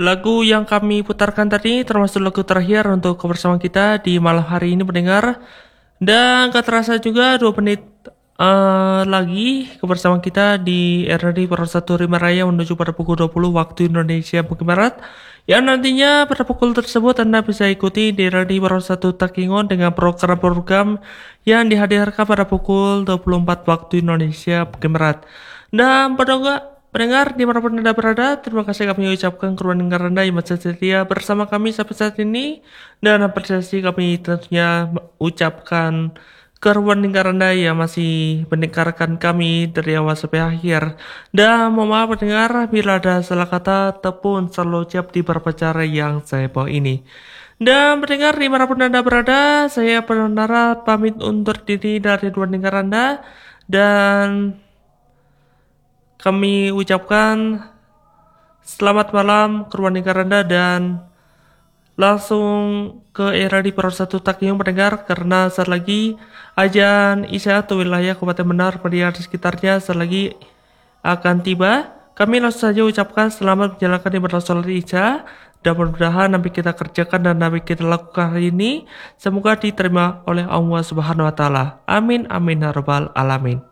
Lagu yang kami putarkan tadi termasuk lagu terakhir untuk kebersamaan kita di malam hari ini pendengar. Dan gak terasa juga 2 menit lagi kebersamaan kita di RRI Pro 1 Rima Raya menuju pada pukul 20 waktu Indonesia bagian Barat. Yang nantinya pada pukul tersebut Anda bisa ikuti di RRI Pro 1 Takingon dengan program-program yang dihadirkan pada pukul 24 waktu Indonesia bagian Barat. Dan pendengar dimanapun Anda berada, terima kasih kami ucapkan kepada Anda yang masih setia bersama kami sampai saat ini. Dan apresiasi kami tentunya ucapkan kepada Anda yang masih mendengarkan kami dari awal sampai akhir. Dan mohon maaf pendengar bila ada salah kata ataupun salah ucap di beberapa cara yang saya bawa ini. Dan pendengar dimanapun Anda berada, saya Penandara pamit undur diri dari dua pendengar Anda. Dan kami ucapkan selamat malam kepada Anda dan langsung ke era di Pro 1 Takyong pendengar karena saat lagi ajan Isya atau wilayah Kabupaten Benar pada di sekitarnya saat lagi akan tiba. Kami langsung saja ucapkan selamat menjalankan ibadah sholat Isya dan mudah-mudahan nabi kita kerjakan dan nabi kita lakukan hari ini semoga diterima oleh Allah Subhanahu wa taala. Amin amin ya rabbal alamin.